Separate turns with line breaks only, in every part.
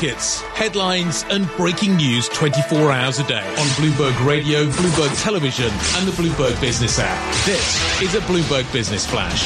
markets, headlines and breaking news 24 hours a day on Bloomberg Radio, Bloomberg Television and the Bloomberg Business app. This is a Bloomberg Business Flash.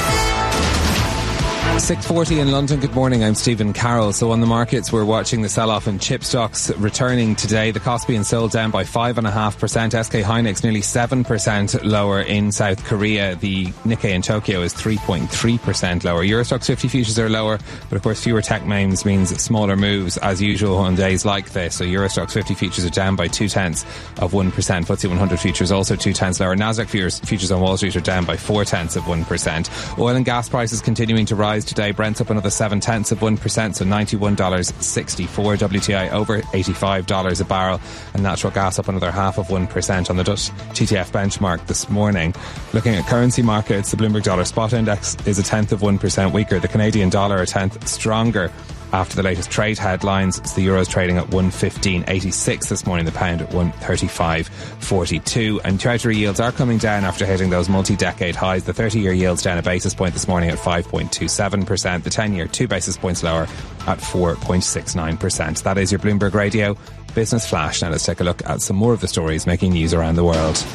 6:40 in London. Good morning, I'm Stephen Carroll. So on the markets, we're watching the sell-off in chip stocks returning today. The Kospi and Seoul down by 5.5%. SK Hynix nearly 7% lower in South Korea. The Nikkei in Tokyo is 3.3% lower. Eurostoxx 50 futures are lower, but of course fewer tech names means smaller moves as usual on days like this. So Eurostoxx 50 futures are down by 0.2%. FTSE 100 futures also 0.2 lower. Nasdaq futures on Wall Street are down by 0.4%. Oil and gas prices continuing to rise today. Brent's up another 0.7%, so $91.64. WTI over $85 a barrel, and natural gas up another 0.5% on the Dutch TTF benchmark this morning. Looking at currency markets, the Bloomberg Dollar Spot Index is 0.1% weaker. The Canadian dollar 1/10 stronger after the latest trade headlines. So the euro's trading at 115.86 this morning, the pound at 135.42. And treasury yields are coming down after hitting those multi-decade highs. The 30-year yield's down a basis point this morning at 5.27%. The 10-year 2 basis points lower at 4.69%. That is your Bloomberg Radio Business Flash. Now let's take a look at some more of the stories making news around the world.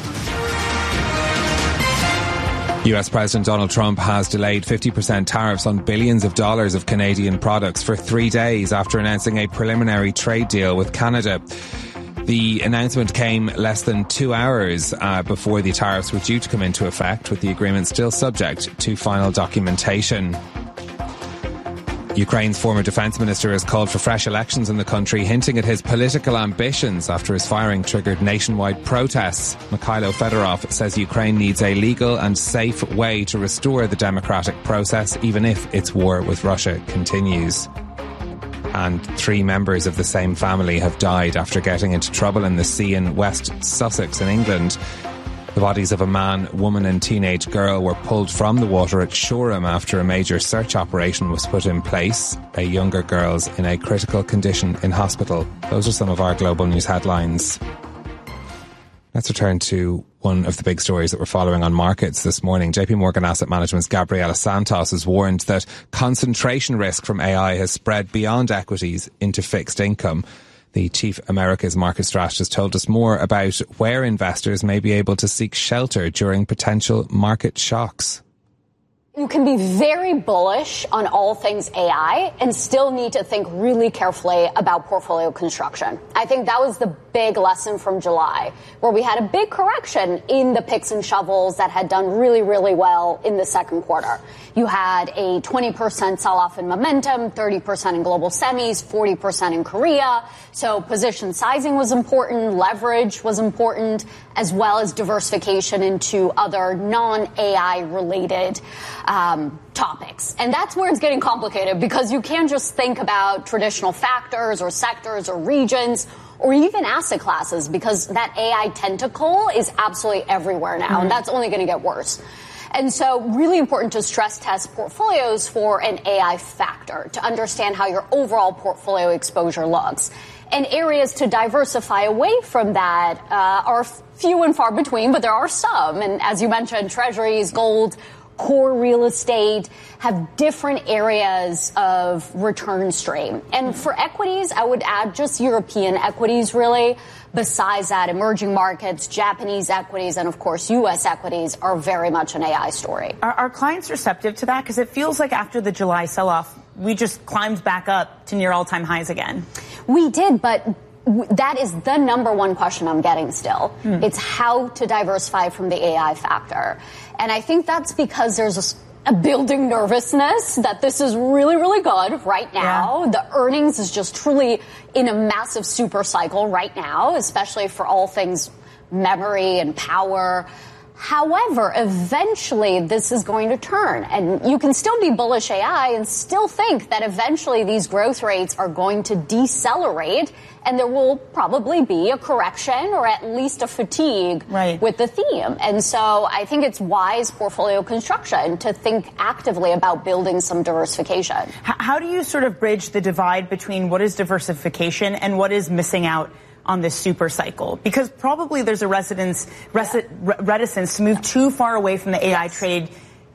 US President Donald Trump has delayed 50% tariffs on billions of dollars of Canadian products for 3 days after announcing a preliminary trade deal with Canada. The announcement came less than 2 hours before the tariffs were due to come into effect, with the agreement still subject to final documentation. Ukraine's former defence minister has called for fresh elections in the country, hinting at his political ambitions after his firing triggered nationwide protests. Mikhailo Fedorov says Ukraine needs a legal and safe way to restore the democratic process, even if its war with Russia continues. And 3 members of the same family have died after getting into trouble in the sea in West Sussex in England. The bodies of a man, woman and teenage girl were pulled from the water at Shoreham after a major search operation was put in place. A younger girl's in a critical condition in hospital. Those are some of our global news headlines. Let's return to one of the big stories that we're following on markets this morning. JP Morgan Asset Management's Gabriela Santos has warned that concentration risk from AI has spread beyond equities into fixed income. The Chief Americas market strategist told us more about where investors may be able to seek shelter during potential market shocks.
You can be very bullish on all things AI and still need to think really carefully about portfolio construction. I think that was the big lesson from July, where we had a big correction in the picks and shovels that had done really, really well in the second quarter. You had a 20% sell-off in momentum, 30% in global semis, 40% in Korea. So position sizing was important, leverage was important, as well as diversification into other non-AI related topics. And that's where it's getting complicated, because you can't just think about traditional factors or sectors or regions or even asset classes, because that AI tentacle is absolutely everywhere now, and that's only going to get worse. And so really important to stress test portfolios for an AI factor to understand how your overall portfolio exposure looks. And areas to diversify away from that are few and far between, but there are some. And as you mentioned, treasuries, gold, core real estate have different areas of return stream. And for equities, I would add just European equities, really. Besides that, emerging markets, Japanese equities, and of course, U.S. equities are very much an AI story.
Are clients receptive to that? Because it feels like after the July sell-off, we just climbed back up to near all-time highs again. We did, but that is the number one question I'm getting still. It's how to diversify from the AI factor. And I think that's because there's a building nervousness that this is really, really good right now. Yeah. The earnings is just truly in a massive super cycle right now, especially for all things memory and power. However, eventually this is going to turn, and you can still be bullish AI and still think that eventually these growth rates are going to decelerate, and there will probably be a correction or at least a fatigue with the theme. And so I think it's wise portfolio construction to think actively about building some diversification. How do you sort of bridge the divide between what is diversification and what is missing out on this super cycle? Because probably there's a reticence to move too far away from the AI trade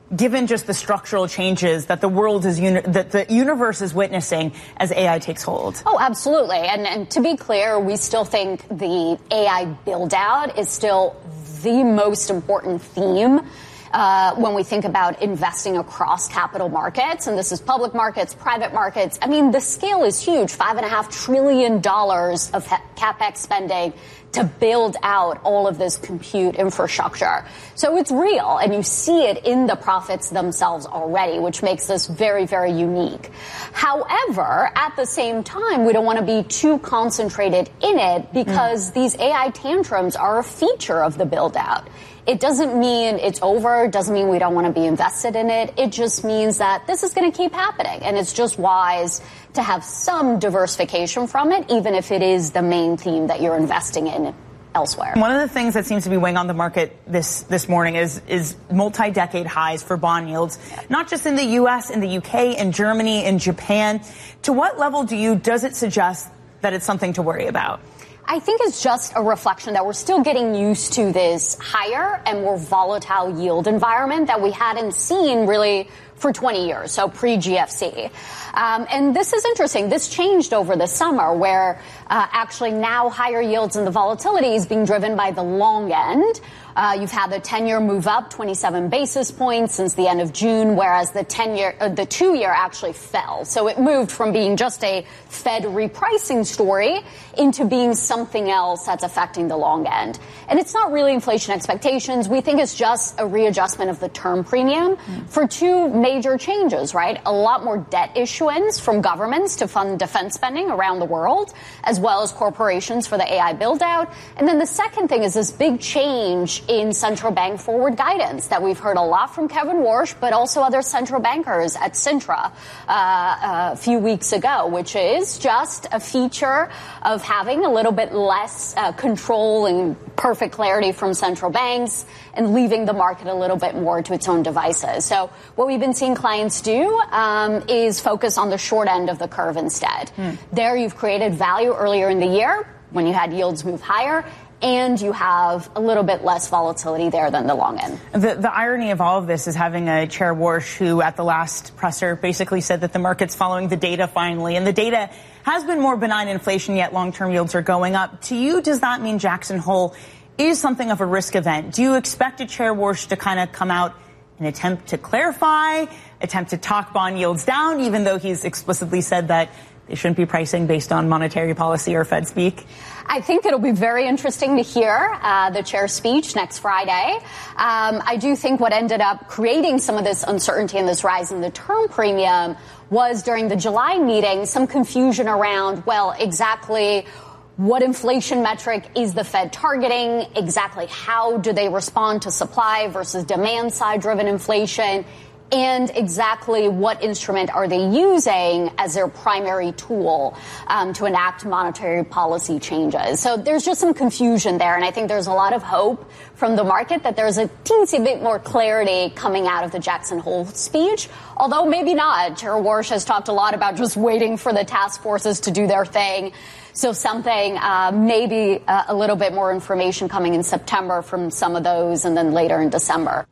given just the structural changes that the world is, that the universe is witnessing as AI takes hold?
Oh, absolutely. And to be clear, we still think the AI build-out is still the most important theme when we think about investing across capital markets. And this is public markets, private markets. I mean, the scale is huge, $5.5 trillion of CapEx spending to build out all of this compute infrastructure. So it's real, and you see it in the profits themselves already, which makes this very, very unique. However, at the same time, we don't want to be too concentrated in it because these AI tantrums are a feature of the build-out. It doesn't mean it's over. It doesn't mean we don't want to be invested in it. It just means that this is going to keep happening. And it's just wise to have some diversification from it, even if it is the main theme that you're investing in elsewhere.
One of the things that seems to be weighing on the market this morning is multi-decade highs for bond yields, not just in the U.S., in the U.K., in Germany, in Japan. To what level does it suggest that it's something to worry about?
I think it's just a reflection that we're still getting used to this higher and more volatile yield environment that we hadn't seen really for 20 years, so pre-GFC. And this is interesting. This changed over the summer where actually now higher yields and the volatility is being driven by the long end. You've had the 10-year move up 27 basis points since the end of June, whereas the 2-year actually fell. So it moved from being just a Fed repricing story into being something else that's affecting the long end. And it's not really inflation expectations. We think it's just a readjustment of the term premium for two major changes, right? A lot more debt issuance from governments to fund defense spending around the world, as well as corporations for the AI build-out. And then the second thing is this big change in central bank forward guidance that we've heard a lot from Kevin Warsh, but also other central bankers at Sintra a few weeks ago, which is just a feature of having a little bit less control and perfect clarity from central banks and leaving the market a little bit more to its own devices. So what we've been seeing clients do is focus on the short end of the curve instead. There you've created value earlier in the year when you had yields move higher, and you have a little bit less volatility there than the long end.
The irony of all of this is having a Chair Warsh who at the last presser basically said that the market's following the data finally, and the data has been more benign inflation, yet long-term yields are going up. To you, does that mean Jackson Hole is something of a risk event? Do you expect a Chair Warsh to kind of come out and attempt to clarify, attempt to talk bond yields down, even though he's explicitly said that they shouldn't be pricing based on monetary policy or Fed speak?
I think it'll be very interesting to hear the chair's speech next Friday. I do think what ended up creating some of this uncertainty and this rise in the term premium was during the July meeting some confusion around, well, exactly what inflation metric is the Fed targeting, exactly how do they respond to supply versus demand side driven inflation, and exactly what instrument are they using as their primary tool to enact monetary policy changes. So there's just some confusion there, and I think there's a lot of hope from the market that there's a teensy bit more clarity coming out of the Jackson Hole speech, although maybe not. Chair Warsh has talked a lot about just waiting for the task forces to do their thing. So something, maybe a little bit more information coming in September from some of those, and then later in December.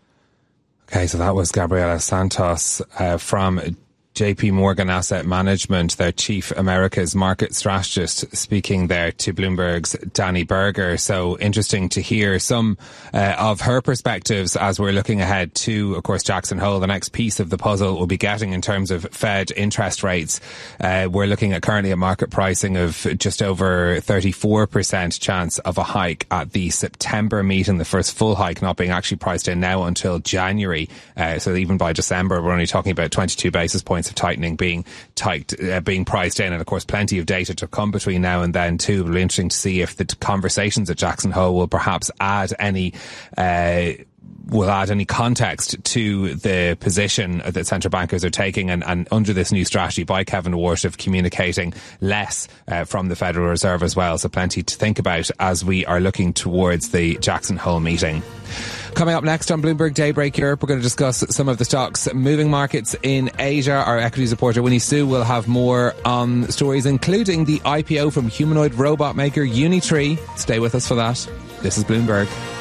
Okay, so that was Gabriela Santos from JP Morgan Asset Management, their chief Americas market strategist, speaking there to Bloomberg's Danny Berger. So interesting to hear some of her perspectives as we're looking ahead to, of course, Jackson Hole. The next piece of the puzzle we'll be getting in terms of Fed interest rates. We're looking at currently a market pricing of just over 34% chance of a hike at the September meeting, the first full hike not being actually priced in now until January. So even by December, we're only talking about 22 basis points of tightening being priced in, and of course plenty of data to come between now and then too. It'll be interesting to see if the conversations at Jackson Hole will perhaps add any context to the position that central bankers are taking and under this new strategy by Kevin Warsh of communicating less from the Federal Reserve as well. So plenty to think about as we are looking towards the Jackson Hole meeting. Coming up next on Bloomberg Daybreak Europe, we're going to discuss some of the stocks moving markets in Asia. Our equities reporter Winnie Su will have more on stories, including the IPO from humanoid robot maker Unitree. Stay with us for that. This is Bloomberg.